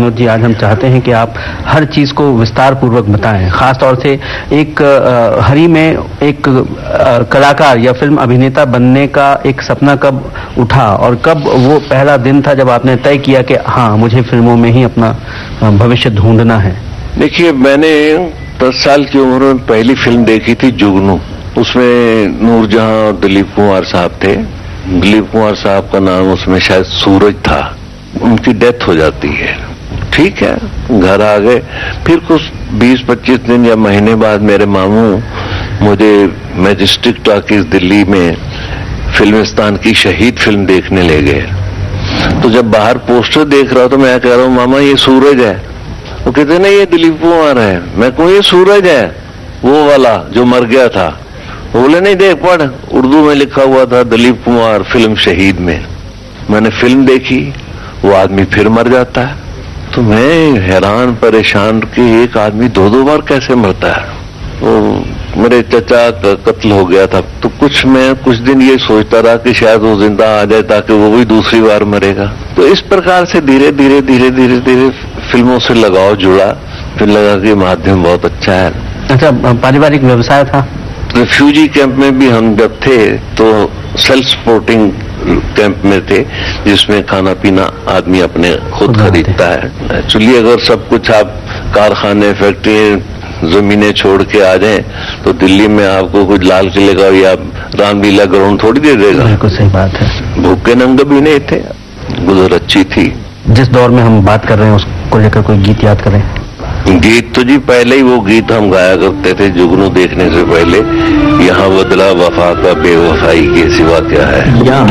मनोज जी, आज हम चाहते हैं कि आप हर चीज को विस्तार पूर्वक बताएं, खास तौर से एक हरी में एक कलाकार या फिल्म अभिनेता बनने का एक सपना कब उठा और कब वो पहला दिन था जब आपने तय किया कि हाँ, मुझे फिल्मों में ही अपना भविष्य ढूंढना है? देखिए, मैंने 10 साल की उम्र में पहली फिल्म देखी थी जुगनू। उसमें नूरजहां और दिलीप कुमार साहब थे। दिलीप कुमार साहब का नाम उसमें शायद सूरज था। उनकी डेथ हो जाती है, ठीक है, घर आ गए। फिर कुछ 20-25 दिन या महीने बाद मेरे मामू मुझे मैजेस्टिक टॉकीज दिल्ली में फिल्मिस्तान की शहीद फिल्म देखने ले गए। तो जब बाहर पोस्टर देख रहा तो मैं कह रहा हूँ, मामा ये सूरज है। वो कहते नहीं, ये दिलीप कुमार है। मैं कहूँ ये सूरज है, वो वाला जो मर गया था। बोले नहीं, देख पढ़, उर्दू में लिखा हुआ था दिलीप कुमार फिल्म शहीद में। मैंने फिल्म देखी, वो आदमी फिर मर जाता है। तो मैं हैरान परेशान कि एक आदमी 2-2 बार कैसे मरता है। तो मेरे चचा का कत्ल हो गया था, तो मैं कुछ दिन ये सोचता रहा कि शायद वो जिंदा आ जाए ताकि वो भी दूसरी बार मरेगा। तो इस प्रकार से धीरे धीरे फिल्मों से लगाव जुड़ा। फिर लगा कि माध्यम बहुत अच्छा है। अच्छा, पारिवारिक व्यवसाय था? रिफ्यूजी कैंप में भी हम जब थे तो सेल्फ सपोर्टिंग कैंप में थे, जिसमें खाना पीना आदमी अपने खुद खरीदता है। एक्चुअली अगर सब कुछ आप कारखाने, फैक्ट्री, जमीनें छोड़ के आ जाएं तो दिल्ली में आपको कुछ लाल किले का या रामलीला ग्राउंड थोड़ी दे देगा। बिल्कुल सही बात है। भूखे नंगे भी नहीं थे, गुजर अच्छी थी। जिस दौर में हम बात कर रहे हैं उसको लेकर कोई गीत याद करें? गीत तो जी पहले ही वो गीत हम गाया करते थे जुगनू देखने से पहले, यहाँ बदला वफा का बेवफाई के सिवा क्या है। यहाँ